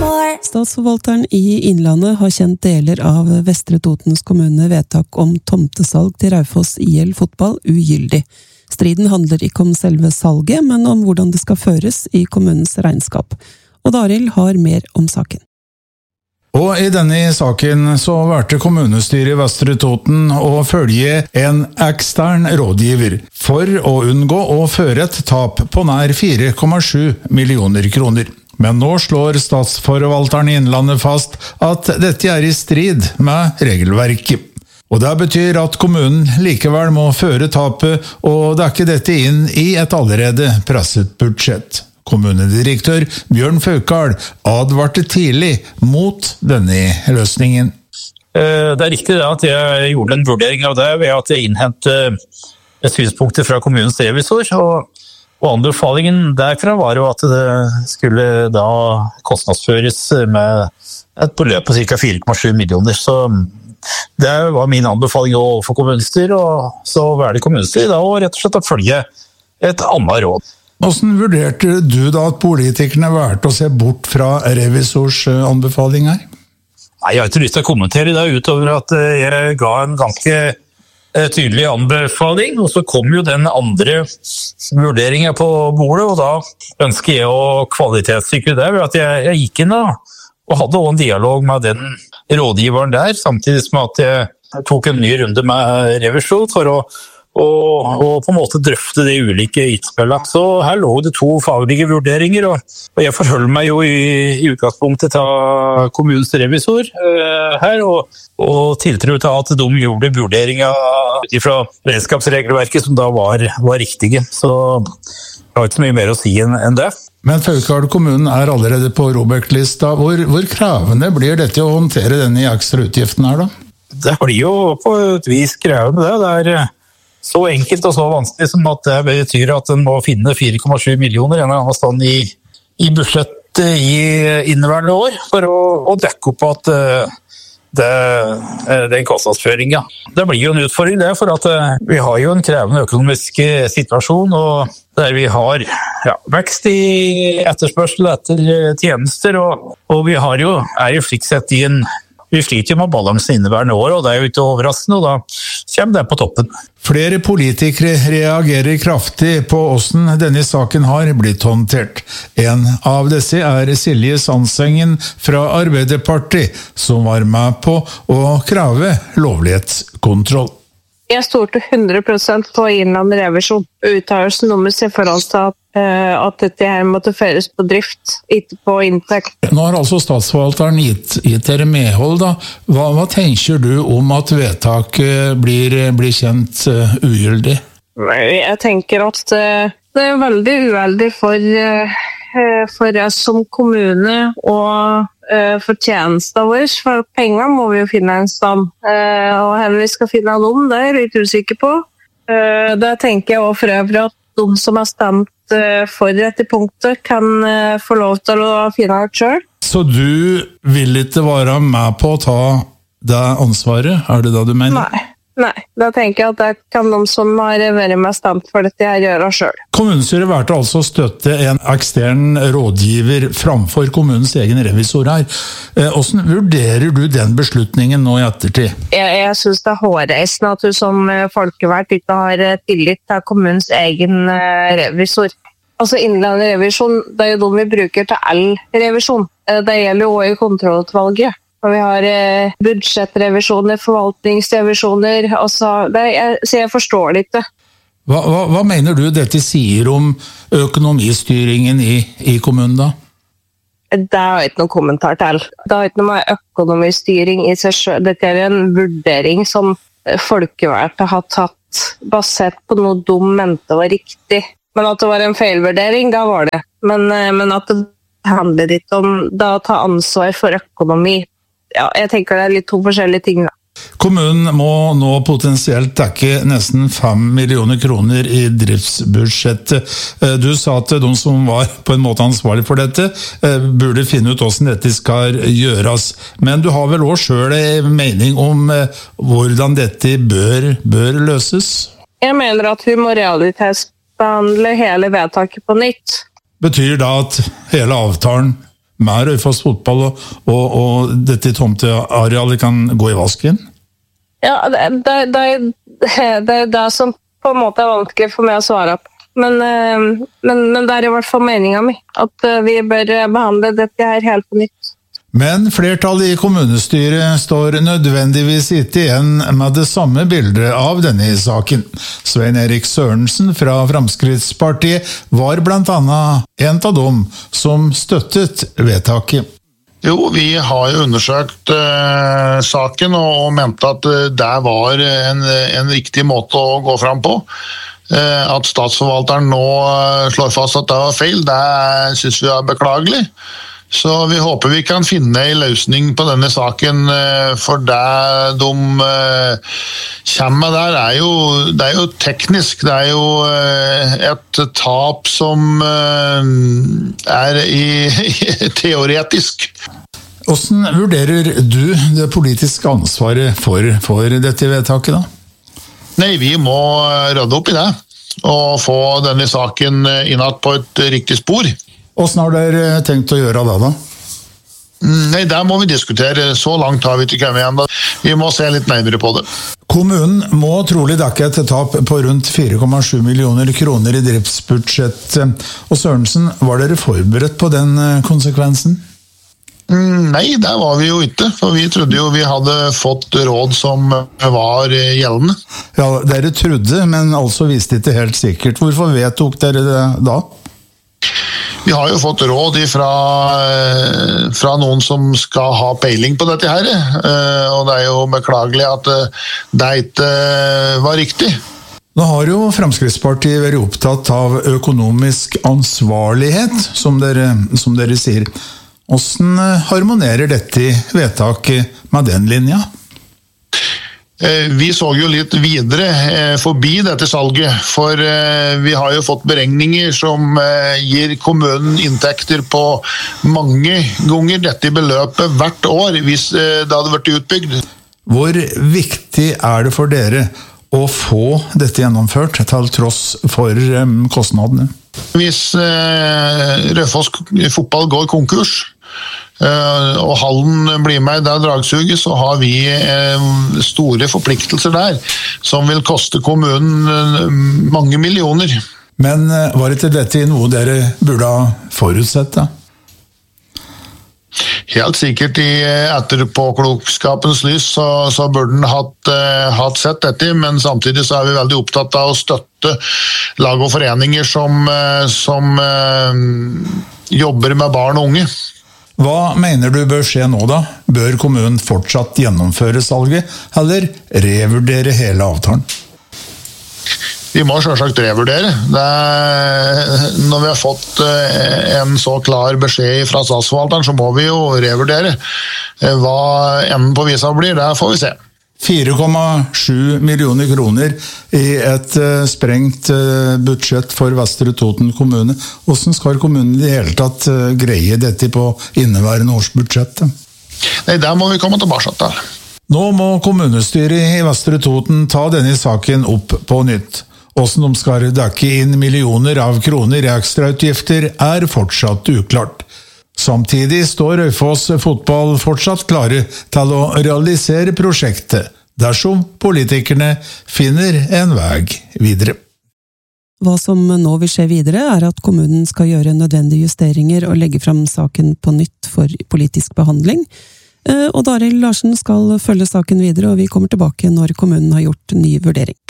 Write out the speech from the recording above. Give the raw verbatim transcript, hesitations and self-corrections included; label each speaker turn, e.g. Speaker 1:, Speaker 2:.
Speaker 1: Statsforvalteren i Innlandet har kjent deler av Vestre Totens kommune vedtak om tomtesalg til Raufoss I L fotball ugyldig. Striden handler ikke om selve salget, men om hvordan det skal føres i kommunens regnskap. Og Daril har mer om saken.
Speaker 2: Og i denne saken så valgte kommunestyret i Vestre Toten å følge en ekstern rådgiver for å unngå å føre et tap på nær fire komma sju millioner kroner. Men nå slår statsforvalteren i Innlandet fast at dette er i strid med regelverket. Og det betyr at kommunen likevel må føre tapet og dekke dette inn i et allerede presset budsjett. Kommunedirektør Bjørn Faukal advarte tidlig mot denne løsningen.
Speaker 3: Det er riktig at jeg gjorde en vurdering av det ved at jeg innhentet synspunkter fra kommunens revisor, og Og anbefalingen derfra var jo at det skulle da kostnadsføres med et beløp på ca. fire komma sju millioner. Så det var min anbefaling overfor kommunestyret, og så var det kommunestyret da, og rett og slett å følge et annet råd.
Speaker 2: Hvordan vurderte du da at politikerne valgte å se bort fra revisors anbefaling her?
Speaker 3: Nei, jeg har ikke lyst til å kommentere det utover at jeg ga en ganske tydelig anbefaling, og så kom jo den andre vurderingen på bordet, og da ønsker jeg å kvalitetssikre det ved at jeg, jeg gikk inn da, og hadde også en dialog med den rådgiveren der, samtidig som at jeg tok en ny runde med revisjon for å og, og på en måte drøfte de ulike innspillene. Så her lå det to faglige vurderinger, og, og jeg forholder meg jo i, i utgangspunktet til kommunens revisor uh, her, og, og tiltro til at de gjorde vurderinger fra regnskapsregelverket som da var, var riktige. Så jeg har ikke så mye mer å si enn, enn det.
Speaker 2: Men Faukal kommunen er allerede på ROBEK-lista. Hvor, hvor krevende blir dette å håndtere denne ekstra utgiften her da?
Speaker 3: Det blir jo på et vis krevende det. Det er så enkelt og så vanskelig som at det betyr at en må finne fire komma sju millioner en eller annen stand i, i budsjettet i inneværende år for å, å dekke opp at uh, det, den kostnadsføringen. Det blir jo en utfordring det, for at uh, vi har jo en krevende økonomisk situasjon, og der vi har ja, vekst i etterspørsel etter tjenester, og, og vi har jo, er jo slik sett i en Vi sliter jo med balansen inneværende år, og det er jo ikke overraskende, og da kommer det på toppen.
Speaker 2: Flere politikere reagerer kraftig på hvordan denne saken har blitt håndtert. En av disse er Silje Sandsengen fra Arbeiderpartiet, som var med på å kreve lovlighetskontroll.
Speaker 4: Jeg stolte hundre prosent på Innlandet revisjon. Uttalelsen deres i forhold til at, uh, at dette her måtte føres på drift, ikke på inntekt.
Speaker 2: Nå har altså statsforvalteren gitt, gitt dere medhold da. Hva, hva tenker du om at vedtaket blir, blir kjent uh, ugyldig?
Speaker 4: Jeg tenker at uh, det er veldig uheldig for, uh, for oss som kommune og for tjenester vår, for penger må vi jo finne en stand, og hvor vi skal finne dem, det er jeg litt usikker på. Da tenker jeg også for øvrig at de som har stemt for dette punktet kan få lov til å finne ut selv.
Speaker 2: Så du vil ikke være med på å ta det ansvaret, er det da du mener?
Speaker 4: Nei. Nei, da tenker jeg at det kan de som har vært med stemt for dette her gjøre selv.
Speaker 2: Kommunestyret valgte altså å støtte en ekstern rådgiver framfor kommunens egen revisor her. Hvordan vurderer du den beslutningen nå i ettertid?
Speaker 4: Jeg, jeg synes det er hårreisende at du som folkevalgt ikke har tillit til kommunens egen revisor. Altså Innlandet revisjon, det er jo de vi bruker til all revisjon. Det gjelder jo også i kontrollutvalget. Og vi har eh, budsjettrevisjoner, forvaltningsrevisjoner, altså, det, jeg, så jeg forstår det ikke.
Speaker 2: Hva, hva, hva mener du dette sier om økonomistyringen i, i kommunen da?
Speaker 4: Det har jeg ikke noen kommentar til. Det har ikke noe økonomistyring i seg selv. Dette er en vurdering som folkevalgte har tatt basert på noe de mente var riktig. Men at det var en feilvurdering, da var det. Men, men at det handler ikke om da å ta ansvar for økonomi. Ja, jeg tenker det er litt to forskjellige ting da.
Speaker 2: Kommunen må nå potensielt dekke nesten fem millioner kroner i driftsbudsjettet. Du sa at de som var på en måte ansvarlig for dette burde finne ut hvordan dette skal gjøres. Men du har vel også selv en mening om hvordan dette bør, bør løses?
Speaker 4: Jeg mener at vi må realitetsbehandle hele vedtaket på nytt.
Speaker 2: Betyr det at hele avtalen med Raufoss fotball, og, og, og dette tomtearealet kan gå i vasken?
Speaker 4: Ja, det, det, det, det er det som på en måte er vanskelig for meg å svare på. Men, men, men det er i hvert fall meningen min, at vi bør behandle dette her helt på nytt.
Speaker 2: Men flertallet i kommunestyret står nødvendigvis ikke igjen med det samme bildet av denne saken. Svein Erik Sørensen fra Fremskrittspartiet var blant annet en av dem som støttet vedtaket.
Speaker 5: Jo, vi har jo undersøkt uh, saken og, og mente at uh, det var en, en riktig måte å gå fram på. Uh, at statsforvalteren nå uh, slår fast at det var feil, det synes vi er beklagelig. Så vi håper vi kan finne en løsning på denne saken, uh, for det de uh, kommer der er jo, det er jo teknisk, det er jo uh, et tap som uh, er i, teoretisk.
Speaker 2: Hvordan vurderer du det politiske ansvaret for, for dette vedtaket da?
Speaker 5: Nei, vi må rydde opp i det, og få denne saken innad på et riktig spor.
Speaker 2: Hvordan har dere tenkt å gjøre det da?
Speaker 5: Nei, der må vi diskutere. Så langt har vi ikke kommet igjen. Vi må se litt nærmere på det.
Speaker 2: Kommunen må trolig dekke et tap på rundt fire komma sju millioner kroner i driftsbudsjett. Og Sørensen, var dere forberedt på den konsekvensen?
Speaker 5: Nei, der var vi jo ikke, for vi trodde jo vi hadde fått råd som var gjeldende.
Speaker 2: Ja, dere trodde, men altså visste ikke helt sikkert. Hvorfor vedtok dere det da?
Speaker 5: Vi har jo fått råd fra, fra noen som skal ha peiling på dette her, og det er jo beklagelig at det ikke var riktig.
Speaker 2: Nå har jo Fremskrittspartiet vært opptatt av økonomisk ansvarlighet, som dere, som dere sier. Hvordan harmonerer dette vedtaket med den linja?
Speaker 5: Vi så jo litt videre forbi dette salget, for vi har jo fått beregninger som gir kommunen inntekter på mange ganger dette beløpet hvert år, hvis det hadde vært utbygd.
Speaker 2: Hvor viktig er det for dere å få dette gjennomført til tross for kostnadene?
Speaker 5: Hvis Raufoss fotball går konkurs, og hallen blir med i det dragsuget, så har vi store forpliktelser der, som vil koste kommunen mange millioner.
Speaker 2: Men var ikke dette noe dere burde ha forutsett da?
Speaker 5: Helt sikkert i etterpåklokskapens lys så, så burde den hatt, uh, hatt sett dette, men samtidig så er vi veldig opptatt av å støtte lag og foreninger som, uh, som uh, jobber med barn og unge.
Speaker 2: Hva mener du bør skje nå da? Bør kommunen fortsatt gjennomføre salget, eller revurdere hele avtalen?
Speaker 5: Vi må selvsagt revurdere. Det er, når vi har fått en så klar beskjed fra statsforvalteren, så må vi jo revurdere. Hva enden på visa blir, det får vi se.
Speaker 2: fire komma sju millioner kroner i et sprengt budsjett for Vestre Toten kommune. Hvordan skal kommunen i det hele tatt greie dette på inneværende års budsjett?
Speaker 5: Nei, der må vi komme tilbake til.
Speaker 2: Nå må kommunestyret i Vestre Toten ta denne saken opp på nytt. Hvordan de skal dekke inn millioner av kroner i ekstrautgifter er fortsatt uklart. Samtidig står Raufoss fotball fortsatt klare til å realisere prosjektet, dersom politikerne finner en vei videre.
Speaker 1: Hva som nå vil skje videre er at kommunen skal gjøre nødvendige justeringer og legge fram saken på nytt for politisk behandling. Og Daril Larsen skal følge saken videre, og vi kommer tilbake når kommunen har gjort ny vurdering.